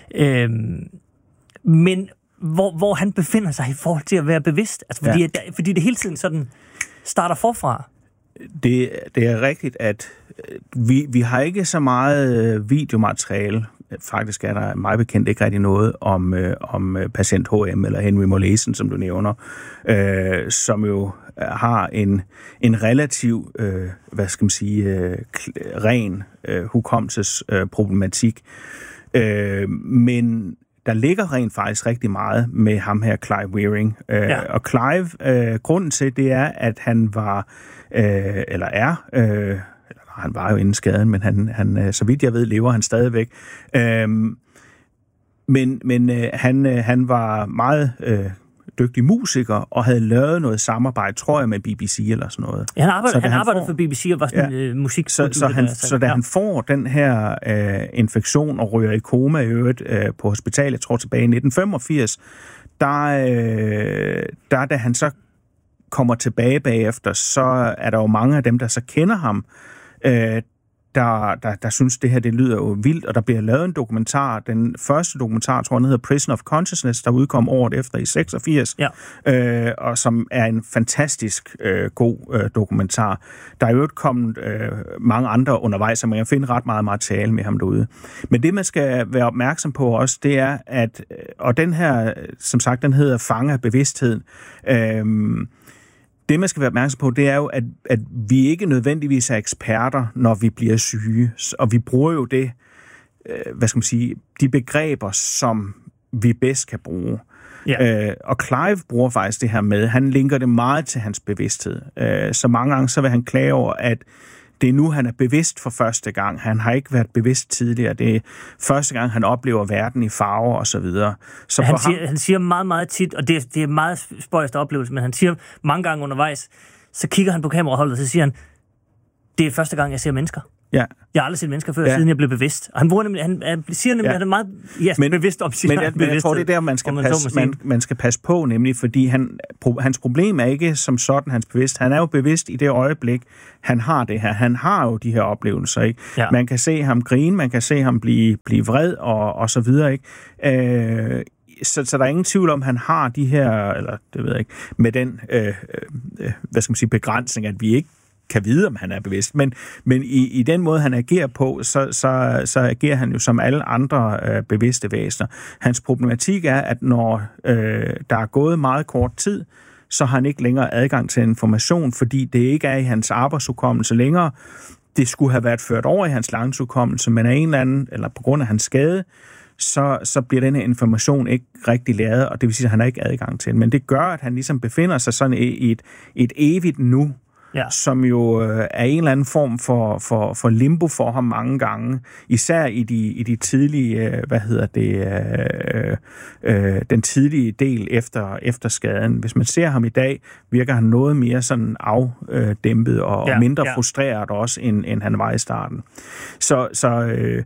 Øhm, men hvor, hvor han befinder sig i forhold til at være bevidst. Altså, fordi, ja. at, fordi det hele tiden sådan starter forfra. Det, det er rigtigt, at vi, vi har ikke så meget videomateriale. Faktisk er der meget bekendt ikke rigtig noget om, øh, om patient H M eller Henry Molaison, som du nævner, øh, som jo har en, en relativ, øh, hvad skal man sige, øh, ren øh, hukommelsesproblematik. Øh, men der ligger rent faktisk rigtig meget med ham her, Clive Wearing. Øh, ja. Og Clive, øh, grunden til det er, at han var, øh, eller er, øh, han var jo inden skaden, men han, han, så vidt jeg ved, lever han stadigvæk. Øhm, men men øh, han, øh, han var meget øh, dygtig musiker, og havde lavet noget samarbejde, tror jeg, med B B C eller sådan noget. Ja, han arbejdede, han han arbejdede får, for B B C og var sådan ja, øh, musik. Så, så, han, så da ja. han får den her øh, infektion og ryger i koma i øvrigt øh, på hospitalet, jeg tror tilbage i nitten femogfirs, der, øh, der da han så kommer tilbage bagefter, så er der jo mange af dem, der så kender ham, Øh, der, der, der synes, det her det lyder jo vildt, og der bliver lavet en dokumentar. Den første dokumentar, tror jeg, den hedder Prison of Consciousness, der udkom året efter i seksogfirs, ja. øh, og som er en fantastisk øh, god øh, dokumentar. Der er jo kommet øh, mange andre undervejs, så man kan finde ret meget materiale med ham derude. Men det, man skal være opmærksom på også, det er, at, og den her, som sagt, den hedder Fange af bevidstheden, øh, det, man skal være opmærksom på, det er jo, at, at vi ikke nødvendigvis er eksperter, når vi bliver syge. Og vi bruger jo det, øh, hvad skal man sige, de begreber, som vi bedst kan bruge. Ja. Øh, og Clive bruger faktisk det her med, han linker det meget til hans bevidsthed. Øh, så mange gange så vil han klage over, at det er nu, han er bevidst for første gang. Han har ikke været bevidst tidligere. Det er første gang, han oplever verden i farver og så videre. Så han, siger, ham... han siger meget, meget tit, og det er, det er meget spøjst oplevelse, men han siger mange gange undervejs, så kigger han på kameraholdet, og så siger han, det er første gang, jeg ser mennesker. Ja. Jeg har aldrig set mennesker før, ja. siden jeg blev bevidst. Og han, bruger nemlig, han, han siger nemlig, ja. at han er meget ja, men, bevidst om sin men, men jeg tror, det er der, man skal, man, passe, man, man skal passe på, nemlig fordi han, hans problem er ikke som sådan hans bevidst. Han er jo bevidst i det øjeblik, han har det her. Han har jo de her oplevelser, ikke? Ja. Man kan se ham grine, man kan se ham blive, blive vred og, og så videre, ikke? Øh, Så, så der er ingen tvivl om, at han har de her, eller det ved jeg ikke, med den, øh, øh, hvad skal man sige, begrænsning, at vi ikke kan vide, om han er bevidst. Men, men i, i den måde, han agerer på, så, så, så agerer han jo som alle andre øh, bevidste væsener. Hans problematik er, at når øh, der er gået meget kort tid, så har han ikke længere adgang til information, fordi det ikke er i hans arbejdshukommelse længere. Det skulle have været ført over i hans langtidshukommelse, men af en eller anden, eller på grund af hans skade, så, så bliver denne information ikke rigtig læret, og det vil sige, at han har ikke adgang til den. Men det gør, at han ligesom befinder sig sådan i et, et evigt nu, ja. Som jo øh, er en eller anden form for, for, for limbo for ham mange gange, især i de, i de tidlige, øh, hvad hedder det, øh, øh, den tidlige del efter, efter skaden. Hvis man ser ham i dag, virker han noget mere sådan afdæmpet og, ja, og mindre ja. frustreret også, end, end han var i starten. Så, så øh,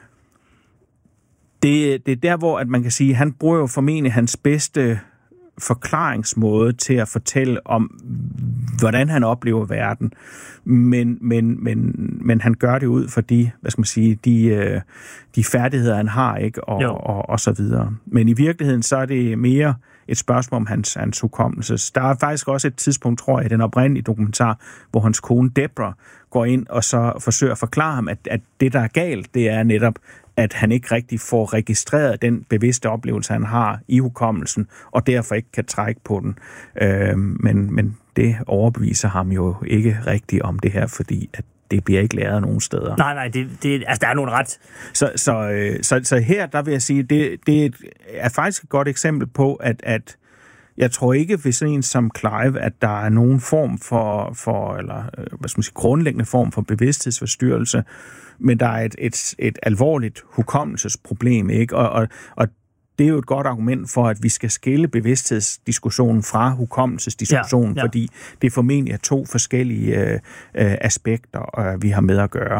det, det er der, hvor at man kan sige, at han bruger jo formentlig hans bedste forklaringsmåde til at fortælle om, hvordan han oplever verden, men, men, men, men han gør det ud for de, hvad skal man sige, de, de færdigheder, han har, ikke, og, og, og så videre. Men i virkeligheden, så er det mere et spørgsmål om hans, hans hukommelse. Der er faktisk også et tidspunkt, tror jeg, i den oprindelige dokumentar, hvor hans kone Deborah går ind og så forsøger at forklare ham, at, at det, der er galt, det er netop, at han ikke rigtig får registreret den bevidste oplevelse, han har i hukommelsen, og derfor ikke kan trække på den. Øh, men, men det overbeviser ham jo ikke rigtigt om det her, fordi at det bliver ikke læret nogen steder. Nej, nej, det, det, altså, der er nogen ret. Så, så, øh, så, så her, der vil jeg sige, det, det er faktisk et godt eksempel på, at, at jeg tror ikke ved sådan en som Clive, at der er nogen form for, for eller hvad skal man sige, grundlæggende form for bevidsthedsforstyrrelse, men der er et, et, et alvorligt hukommelsesproblem, ikke? Og, og, og det er jo et godt argument for, at vi skal skille bevidsthedsdiskussionen fra hukommelsesdiskussionen, ja, ja. Fordi det formentlig er to forskellige øh, aspekter, øh, vi har med at gøre.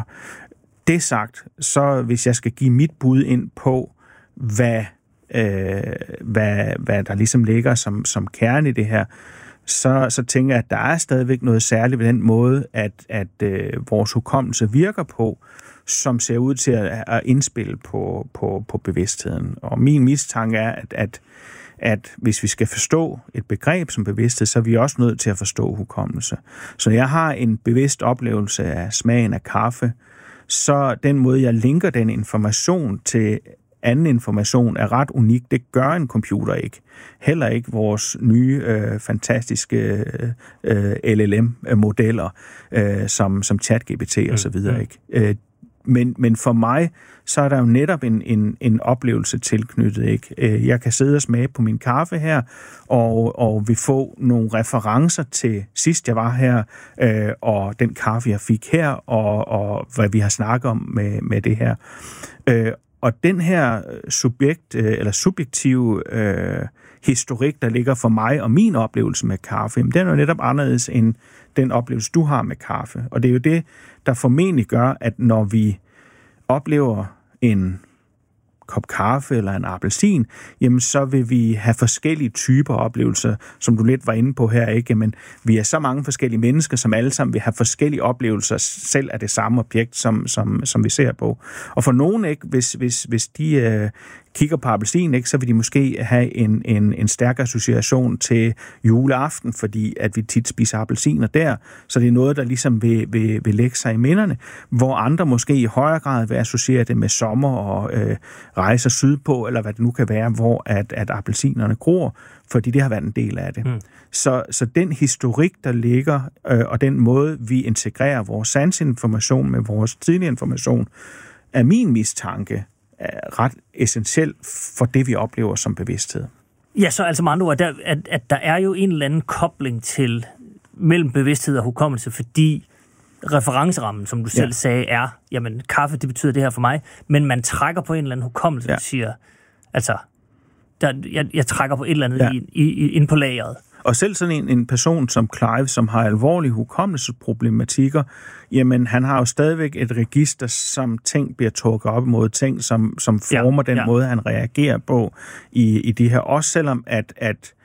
Det sagt, så hvis jeg skal give mit bud ind på, hvad, øh, hvad, hvad der ligesom ligger som, som kerne i det her, så, så tænker jeg, at der er stadigvæk noget særligt ved den måde, at, at øh, vores hukommelse virker på, som ser ud til at, at indspille på, på, på bevidstheden. Og min mistanke er, at, at, at hvis vi skal forstå et begreb som bevidsthed, så er vi også nødt til at forstå hukommelse. Så når jeg har en bevidst oplevelse af smagen af kaffe, så den måde, jeg linker den information til anden information, er ret unik. Det gør en computer ikke. Heller ikke vores nye, øh, fantastiske øh, L L M-modeller, øh, som, som ChatGPT og så videre, ikke? Øh, Men, men for mig, så er der jo netop en, en, en oplevelse tilknyttet, ikke? Jeg kan sidde og smage på min kaffe her, og, og vi får nogle referencer til sidst jeg var her, øh, og den kaffe, jeg fik her, og, og hvad vi har snakket om med, med det her. Øh, og den her subjekt, øh, eller subjektive øh, historik, der ligger for mig og min oplevelse med kaffe, jamen, den er jo netop anderledes end den oplevelse, du har med kaffe. Og det er jo det, der formentlig gør, at når vi oplever en kop kaffe eller en appelsin, jamen så vil vi have forskellige typer oplevelser, som du lidt var inde på her, ikke? Men vi er så mange forskellige mennesker, som alle sammen vil have forskellige oplevelser selv af det samme objekt, som, som, som vi ser på. Og for nogen, ikke, hvis, hvis, hvis de øh, kigger på appelsin, ikke, så vil de måske have en, en, en stærk association til juleaften, fordi at vi tit spiser appelsiner der, så det er noget, der ligesom vil, vil, vil lægge sig i minderne, hvor andre måske i højere grad vil associere det med sommer og øh, rejser sydpå, eller hvad det nu kan være, hvor at, at appelsinerne gror, fordi det har været en del af det. Mm. Så, så den historik, der ligger, øh, og den måde, vi integrerer vores sansinformation med vores tidlige information, er min mistanke er ret essentiel for det, vi oplever som bevidsthed. Ja, så altså med andre ord, der, at, at der er jo en eller anden kobling til mellem bevidsthed og hukommelse, fordi referencerammen, som du selv ja. sagde, er, jamen, kaffe, det betyder det her for mig, men man trækker på en eller anden hukommelse, ja. og siger, altså, der, jeg, jeg trækker på et eller andet ja. i, i, ind på lageret. Og selv sådan en, en person som Clive, som har alvorlige hukommelsesproblematikker, jamen han har jo stadigvæk et register, som ting bliver trukket op imod ting, som, som former ja, den ja. måde, han reagerer på i, i de her. Også selvom, at, at,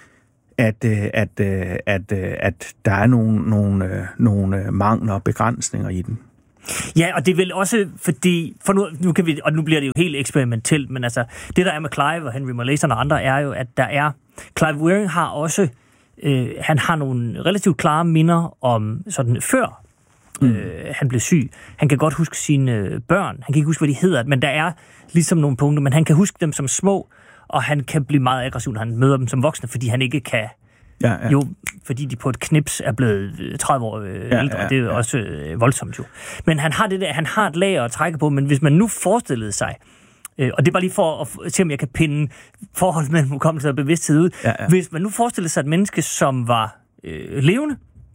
at, at, at, at, at der er nogle, nogle, nogle mangler og begrænsninger i den. Ja, og det er vel også fordi, for nu, nu kan vi, og nu bliver det jo helt eksperimentelt, men altså, det der er med Clive og Henry Molaison og andre, er jo, at der er, Clive Wearing har også, øh, han har nogle relativt klare minder om sådan før mm. øh, han blev syg. Han kan godt huske sine børn, han kan ikke huske, hvad de hedder, men der er ligesom nogle punkter, men han kan huske dem som små, og han kan blive meget aggressiv, når han møder dem som voksne, fordi han ikke kan. Ja, ja. Jo, fordi de på et knips er blevet tredive år øh, ja, ældre, ja, det er jo ja. også øh, voldsomt jo. Men han har det der, han har et lager at trække på, men hvis man nu forestillede sig, øh, og det er bare lige for at se, om jeg kan pinde forholdet mellem hukommelse og bevidsthed ud, ja, ja. Hvis man nu forestillede sig et menneske, som var øh, levende,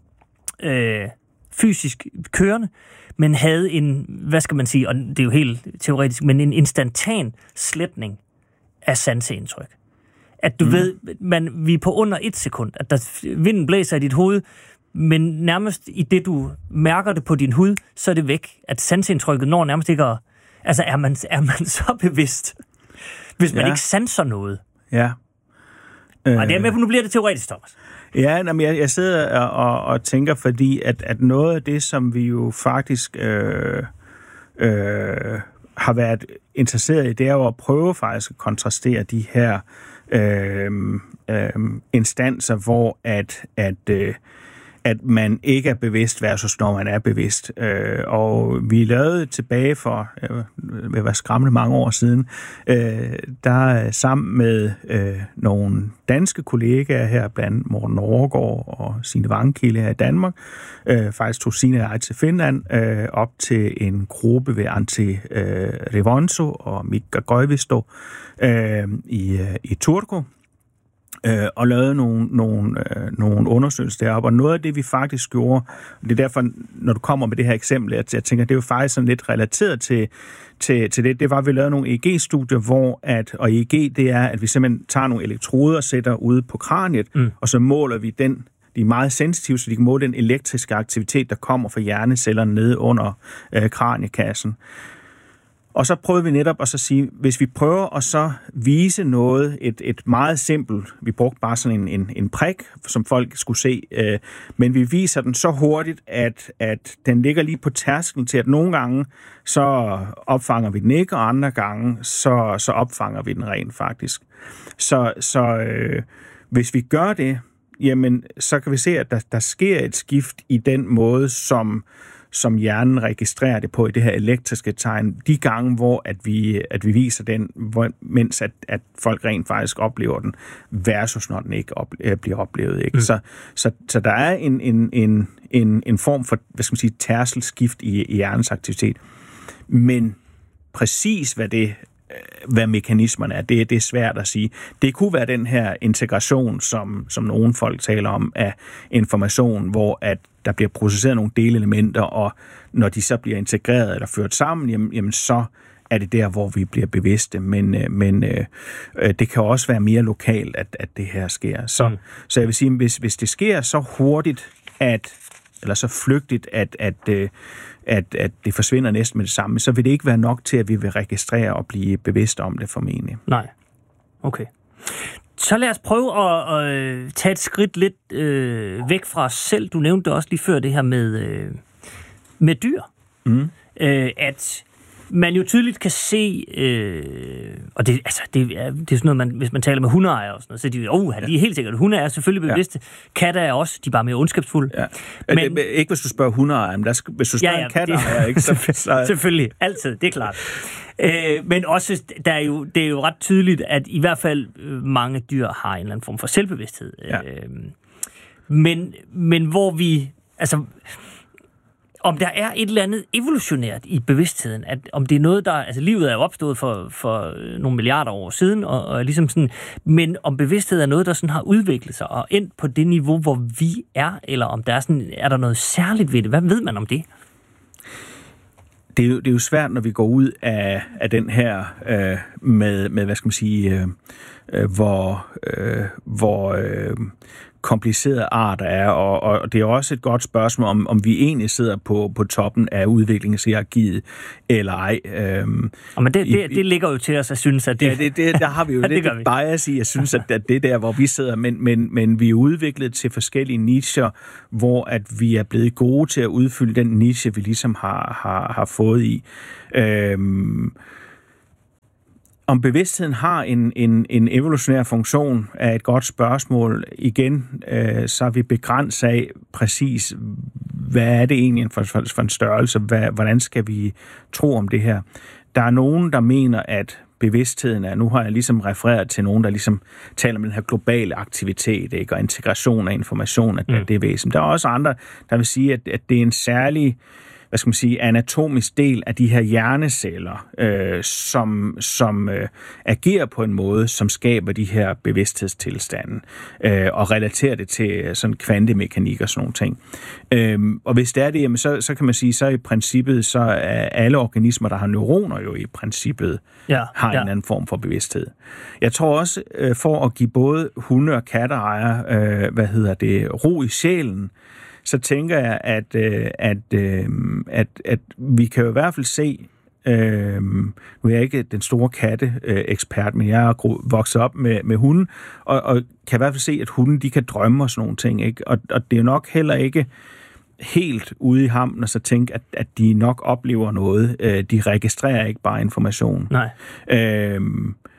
øh, fysisk kørende, men havde en, hvad skal man sige, og det er jo helt teoretisk, men en instantan sletning af sanseindtryk. At du mm. ved, man, vi er på under et sekund, at der vinden blæser i dit hoved, men nærmest i det, du mærker det på din hud, så er det væk. At sanseindtrykket når nærmest ikke at, altså er man, er man så bevidst, hvis man ja. ikke sanser noget. Ja. Øh. Og det er med på, nu bliver det teoretisk, Thomas. Ja, jamen, jeg, jeg sidder og, og, og tænker, fordi at, at noget af det, som vi jo faktisk øh, øh, har været interesseret i, det er jo at prøve faktisk at kontrastere de her øh, øh, instanser, hvor at, at, øh, at man ikke er bevidst versus når man er bevidst. Øh, og vi lavede tilbage for, øh, det var skræmmende mange år siden, øh, der sammen med øh, nogle danske kollegaer her, blandt Morten Overgaard og Signe Vangkilde her i Danmark, øh, faktisk tog Signe og jeg til Finland øh, op til en gruppe ved Antti øh, Rivonso og Mikka Koivisto øh, i, øh, i Turku, øh, og lavede nogle, nogle, øh, nogle undersøgelser deroppe. Og noget af det, vi faktisk gjorde, det er derfor, når du kommer med det her eksempel, at jeg tænker, det er jo faktisk sådan lidt relateret til, til, til det, det var, at vi lavede nogle E E G-studier, hvor at, og E E G, det er, at vi simpelthen tager nogle elektroder og sætter ude på kraniet, mm. og så måler vi den. De er meget sensitive, så de kan måle den elektriske aktivitet, der kommer fra hjernecellerne nede under øh, kraniekassen. Og så prøvede vi netop at så sige, hvis vi prøver at så vise noget, et, et meget simpelt, vi brugte bare sådan en, en, en prik, som folk skulle se, øh, men vi viser den så hurtigt, at, at den ligger lige på tærsklen til, at nogle gange så opfanger vi den ikke, og andre gange så, så opfanger vi den rent faktisk. Så, så øh, hvis vi gør det, jamen så kan vi se, at der, der sker et skift i den måde, som som hjernen registrerer det på i det her elektriske tegn, de gange, hvor at vi, at vi viser den, hvor, mens at, at folk rent faktisk oplever den, versus når den ikke op, bliver oplevet. Ikke? Mm. Så, så, så der er en, en, en, en, en form for, hvad skal man sige, tærskelskift i, i hjernens aktivitet. Men præcis hvad det hvad mekanismerne er, det, det er svært at sige. Det kunne være den her integration, som, som nogle folk taler om, af information, hvor at der bliver processeret nogle delelementer, og når de så bliver integreret eller ført sammen, jamen, jamen så er det der, hvor vi bliver bevidste. Men, men øh, det kan også være mere lokalt, at, at det her sker. Så, mm. så jeg vil sige, hvis, hvis det sker så hurtigt, at eller så flygtigt, at, at, at, at det forsvinder næsten med det samme, så vil det ikke være nok til, at vi vil registrere og blive bevidste om det formentlig. Nej. Okay. Så lad os prøve at, at tage et skridt lidt øh, væk fra os selv. Du nævnte også lige før det her med, øh, med dyr. Mm. Øh, at man jo tydeligt kan se, øh, og det, altså, det, er, det er sådan noget, man, hvis man taler med hundeejere og sådan noget, så er de jo, oh, de er helt sikkert, hunde er selvfølgelig bevidste. Ja. Katte er også, de er bare mere ondskabsfulde. Ja. Men, det, ikke hvis du spørger hundeejere, men der, hvis du spørger ja, ja, en katteejer, ikke? Så, så... Selvfølgelig, altid, det er klart. Øh, men også, der er jo, det er jo ret tydeligt, at i hvert fald mange dyr har en eller anden form for selvbevidsthed. Ja. Øh, men, men hvor vi, altså... om der er et eller andet evolutionært i bevidstheden, at om det er noget, der... Altså, livet er jo opstået for, for nogle milliarder år siden, og, og ligesom sådan... Men om bevidsthed er noget, der sådan har udviklet sig og endt på det niveau, hvor vi er, eller om der er sådan... Er der noget særligt ved det? Hvad ved man om det? Det er jo, det er jo svært, når vi går ud af, af den her øh, med, med, hvad skal man sige, øh, øh, hvor... Øh, hvor øh, komplicerede arter er, og, og det er også et godt spørgsmål, om, om vi egentlig sidder på, på toppen af udviklingshierarkiet, eller ej. Øhm, og men det, det, det ligger jo til os at synes, at det... Ja, det, det, der har vi jo lidt et bias i, at synes, at, at det er der, hvor vi sidder, men, men, men vi er udviklet til forskellige nicher, hvor at vi er blevet gode til at udfylde den niche, vi ligesom har, har, har fået i. Øhm, Om bevidstheden har en, en, en evolutionær funktion er et godt spørgsmål. Igen, øh, så er vi begrænset af præcis, hvad er det egentlig for, for, for en størrelse? Hvad, hvordan skal vi tro om det her? Der er nogen, der mener, at bevidstheden er, nu har jeg ligesom refereret til nogen, der ligesom taler om den her globale aktivitet, ikke? Og integration af information, at mm. det er væsen. Der er også andre, der vil sige, at, at det er en særlig... hvad skal man sige, anatomisk del af de her hjerneceller, øh, som, som øh, agerer på en måde, som skaber de her bevidsthedstilstande, øh, og relaterer det til sådan kvantemekanik og sådan nogle ting. Øh, og hvis det er det, jamen, så, så kan man sige, så i princippet, så er alle organismer, der har neuroner jo i princippet, ja, har en ja. anden form for bevidsthed. Jeg tror også, øh, for at give både hunde- og katteejere, øh, hvad hedder det, ro i sjælen, så tænker jeg, at, at, at, at vi kan jo i hvert fald se, øh, nu er jeg ikke den store katteekspert, men jeg er vokset op med, med hunde, og, og kan i hvert fald se, at hunde, de kan drømme og sådan nogle ting, ikke? Og, og det er jo nok heller ikke helt ude i hampen at så tænke, at, at de nok oplever noget. De registrerer ikke bare information. Nej. Øh,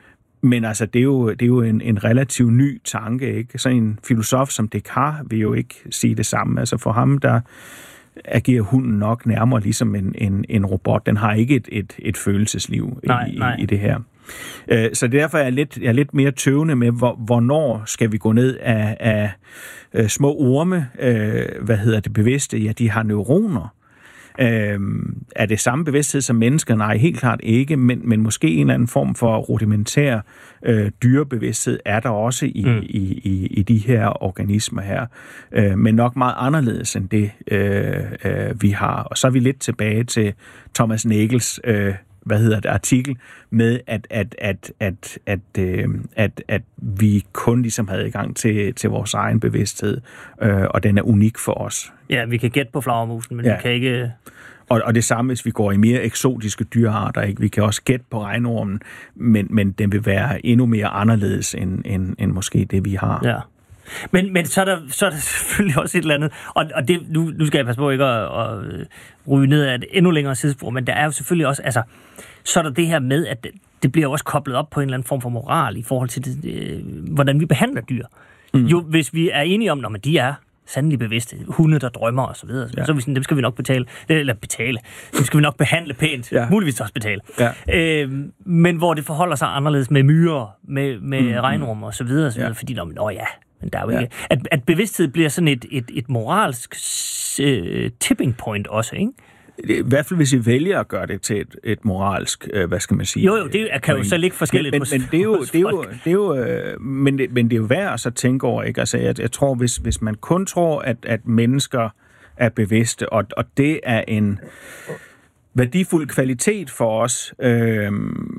Men altså, det er jo, det er jo en, en relativt ny tanke, ikke? Så en filosof som Descartes vil jo ikke sige det samme. Altså for ham, der agerer hunden nok nærmere ligesom en, en, en robot. Den har ikke et, et, et følelsesliv nej, i, nej. i, i det her. Så derfor er jeg lidt, jeg er lidt mere tøvende med, hvor, hvornår skal vi gå ned af, af, af små orme, øh, hvad hedder det, bevidste? Ja, de har neuroner. Øh, er det samme bevidsthed som mennesker? Nej, helt klart ikke, men, men måske en eller anden form for rudimentær øh, dyrebevidsthed er der også i, mm. i, i, i de her organismer her, øh, men nok meget anderledes end det, øh, øh, vi har. Og så er vi lidt tilbage til Thomas Nagels øh, hvad hedder det, artikel med, at, at, at, at, at, øh, at, at vi kun ligesom havde adgang til, til vores egen bevidsthed, øh, og den er unik for os. Ja, vi kan gætte på flagermusen, men ja. vi kan ikke... Og, og det samme, hvis vi går i mere eksotiske dyrearter, ikke? Vi kan også gætte på regnormen, men, men den vil være endnu mere anderledes end, end, end måske det, vi har. Ja. Men, men så, er der, så er der selvfølgelig også et eller andet, og, og det, nu, nu skal jeg passe på ikke at, at ryge ned af et endnu længere sidespor, men der er jo selvfølgelig også, altså, så er der det her med, at det, det bliver også koblet op på en eller anden form for moral i forhold til, det, det, hvordan vi behandler dyr. Mm. Jo, hvis vi er enige om, når de er sandelig bevidste, hunde, der drømmer og så videre, ja. så vi sådan, dem skal vi nok betale, eller betale, dem skal vi nok behandle pænt, ja. muligvis også betale. Ja. Øh, men hvor det forholder sig anderledes med myrer, med, med mm. regnormer og så videre, så videre ja. fordi, nå, nå ja, men der er jo ikke... Ja. At, at bevidsthed bliver sådan et, et, et moralsk uh, tipping point også, ikke? I hvert fald, hvis I vælger at gøre det til et, et moralsk, øh, hvad skal man sige... Jo, jo, det kan jo så ligge forskelligt men, men, men det er jo, det er jo, det er jo, øh, men, det, men det er jo værd at så tænke over, ikke? Altså, jeg, jeg tror, hvis, hvis man kun tror, at, at mennesker er bevidste, og, og det er en værdifuld kvalitet for os, øh,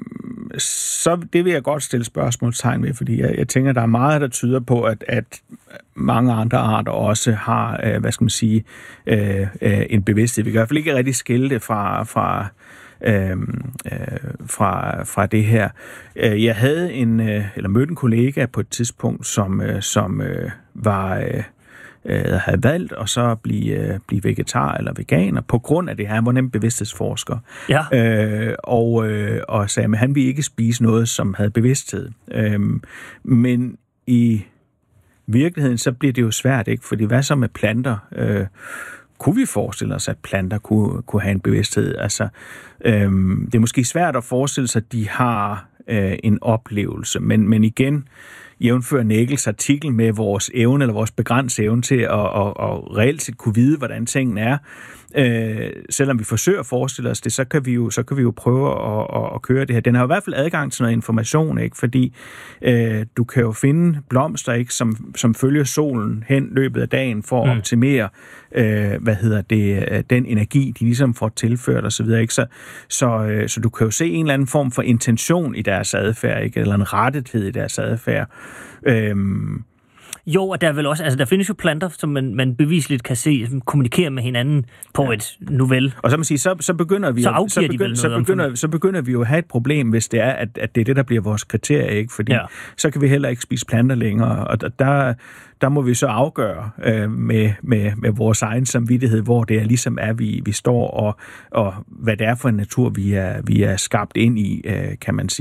så det vil jeg godt stille spørgsmålstegn ved, fordi jeg, jeg tænker, der er meget, der tyder på, at, at mange andre arter også har, øh, hvad skal man sige, øh, øh, en bevidsthed. Vi kan i hvert fald ikke rigtig skille det fra, fra, øh, øh, fra, fra det her. Jeg havde en, øh, eller mødte en kollega på et tidspunkt, som, øh, som øh, var... Øh, havde valgt og så blive, blive vegetar eller veganer på grund af det her. Han var nemt bevidsthedsforsker. Ja. Øh, og, øh, og sagde, at han ville ikke spise noget, som havde bevidsthed. Øh, men i virkeligheden, så bliver det jo svært, ikke? Fordi hvad så med planter? Øh, kunne vi forestille os, at planter kunne, kunne have en bevidsthed? Altså, øh, det er måske svært at forestille sig, at de har øh, en oplevelse, men, men igen, jævnfører Nagels artikel med vores evne, eller vores begrænsede evne til at, at, at reelt set kunne vide, hvordan tingene er. Øh, selvom vi forsøger at forestille os det, så kan vi jo, så kan vi jo prøve at, at, at køre det her. Den har i hvert fald adgang til noget information, ikke? Fordi øh, du kan jo finde blomster, ikke? Som, som følger solen hen løbet af dagen for at mm. optimere øh, hvad hedder det, den energi, de ligesom får tilført og så videre, ikke? Så, så, øh, så du kan jo se en eller anden form for intention i deres adfærd, ikke? Eller en rettethed i deres adfærd. Øhm, Jo, og der er vel også, altså der findes jo planter, som man, man bevisligt kan se, som kommunikerer med hinanden på ja. et novelle. Og så man sige, så, så begynder vi så, jo, så, begynder, så, begynder, så begynder vi jo at have et problem, hvis det er, at, at det er det, der bliver vores kriterie, ikke? Fordi ja. så kan vi heller ikke spise planter længere, og der, der må vi så afgøre øh, med, med, med vores egen samvittighed, hvor det er ligesom er, vi, vi står, og, og hvad det er for en natur, vi er, vi er skabt ind i, øh, kan man sige.